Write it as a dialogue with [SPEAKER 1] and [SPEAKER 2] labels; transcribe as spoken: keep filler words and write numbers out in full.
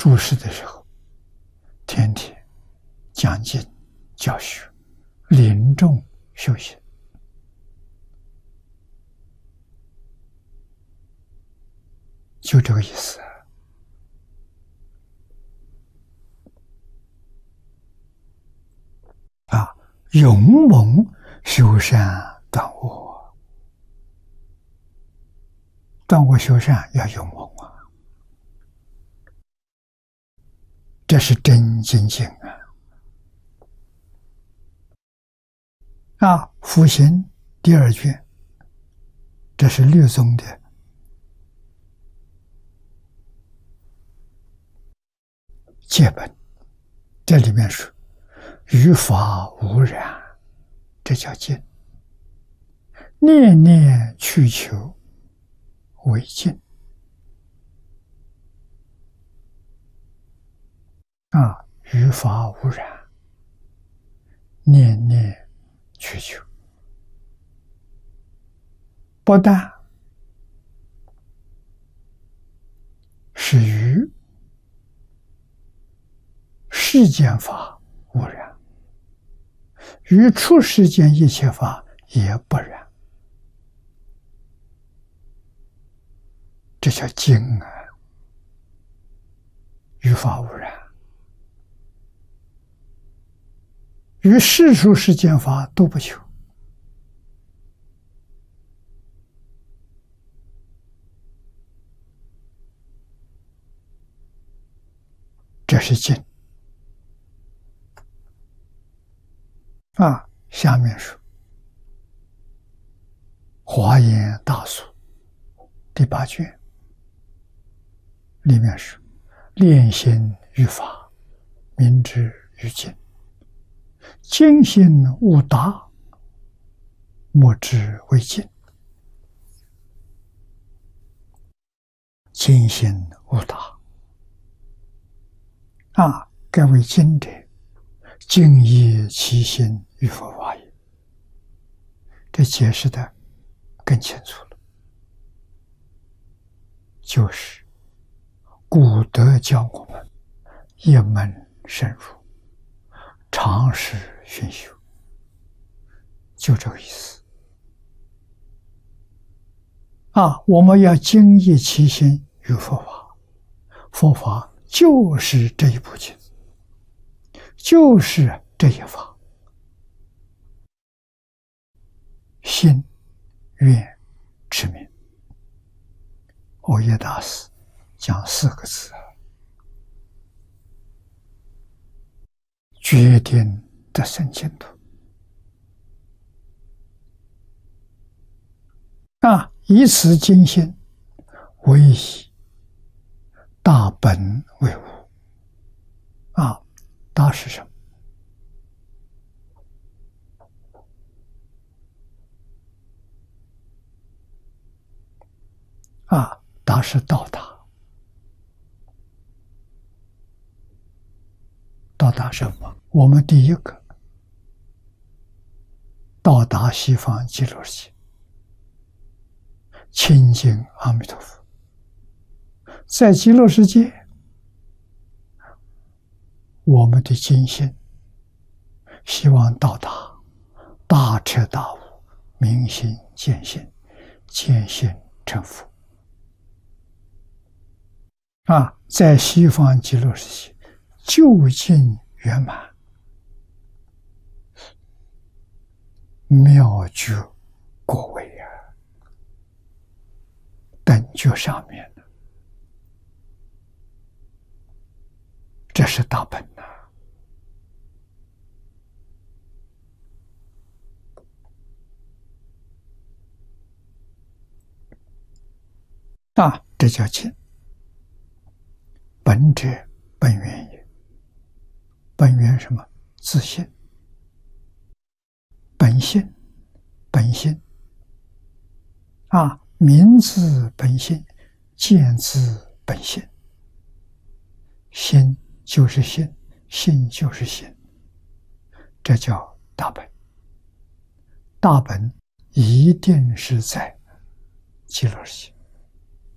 [SPEAKER 1] 住世的时候，天天讲经教学，临终修行，就这个意思。啊，勇猛修善断恶，断恶修善要勇猛啊，这是真精进啊！啊，福行第二卷，这是律宗的戒本，这里面说于法无染，这叫净；念念去求为净。啊，于法无染，念念去求，不但是于世间法无染，于出世间一切法也不染，这叫净啊！于法无染，于世俗世间法都不求，这是净。啊，下面说华严大疏第八卷里面说，练心于法，明之于净，精心悟达，莫之为净。精心悟达啊，该为净者，净业其心于佛法也。这解释的更清楚了，就是古德教我们一门深入，常识熏修，就这个意思啊！我们要精益其心于佛法，佛法就是这一部经，就是这一法，心、愿、持名。耦业大师讲四个字：决定得生净土。啊，以此精心，为以大本为物。啊，大是什么？啊，大是到达。到达什么？我们第一个到达西方极乐世界，亲近阿弥陀佛。在极乐世界，我们的精心希望到达大彻大悟，明心见性，见性成佛。啊，在西方极乐世界究竟圆满，妙觉果位啊，等觉上面的，这是大本呐、啊！啊，这叫净。本者本源也。本源什么？自性。本性，本性。啊，明自本性，见自本性。心就是性，性就是心，这叫大本。大本一定是在极乐世界。